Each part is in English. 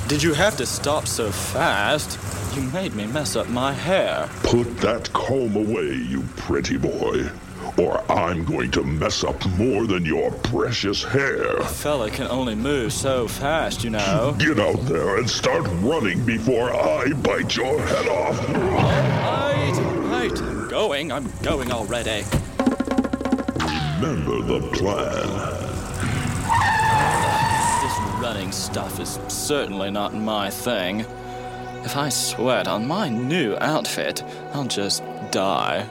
Did you have to stop so fast? You made me mess up my hair. Put that comb away, you pretty boy, or I'm going to mess up more than your precious hair. A fella can only move so fast, you know. Get out there and start running before I bite your head off. Right. I'm going already. Remember the plan. This running stuff is certainly not my thing. If I sweat on my new outfit, I'll just die.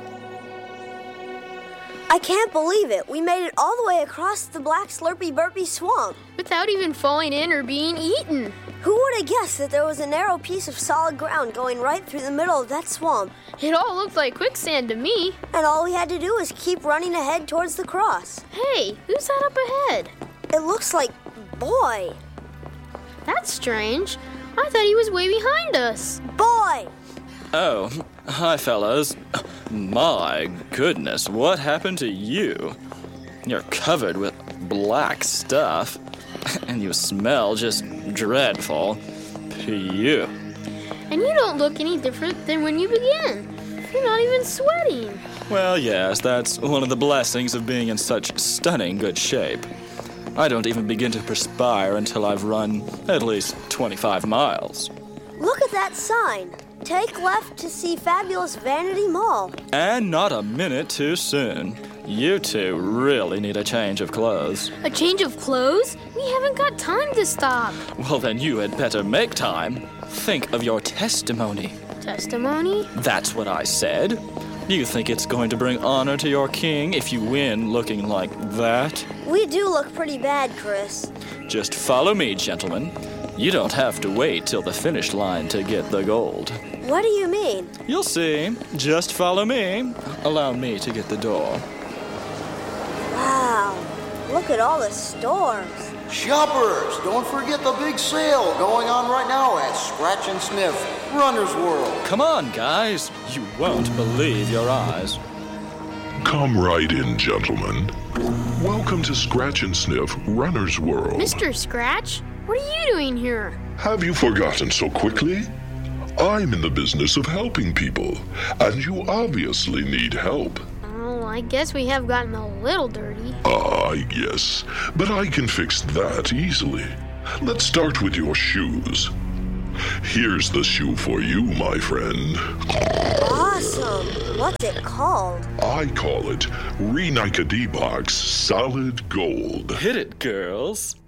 I can't believe it. We made it all the way across the Black Slurpy Burpy Swamp. Without even falling in or being eaten. Who would have guessed that there was a narrow piece of solid ground going right through the middle of that swamp? It all looked like quicksand to me. And all we had to do was keep running ahead towards the cross. Hey, who's that up ahead? It looks like Boy. That's strange. I thought he was way behind us. Boy! Oh, hi, fellas. My goodness, what happened to you? You're covered with black stuff, and you smell just dreadful. Phew. And you don't look any different than when you began. You're not even sweating. Well, yes, that's one of the blessings of being in such stunning good shape. I don't even begin to perspire until I've run at least 25 miles. Look at that sign. Take left to see Fabulous Vanity Mall. And not a minute too soon. You two really need a change of clothes. A change of clothes? We haven't got time to stop. Well, then you had better make time. Think of your testimony. Testimony? That's what I said. You think it's going to bring honor to your king if you win looking like that? We do look pretty bad, Chris. Just follow me, gentlemen. You don't have to wait till the finish line to get the gold. What do you mean? You'll see. Just follow me. Allow me to get the door. Wow, look at all the stores. Shoppers, don't forget the big sale going on right now at Scratch and Sniff, Runner's World. Come on, guys. You won't believe your eyes. Come right in, gentlemen. Welcome to Scratch and Sniff Runner's World. Mr. Scratch, what are you doing here? Have you forgotten so quickly? I'm in the business of helping people, and you obviously need help. Oh, I guess we have gotten a little dirty. Yes, but I can fix that easily. Let's start with your shoes. Here's the shoe for you, my friend. Awesome. What's it called? I call it Re-Nike D-Box Solid Gold. Hit it, girls.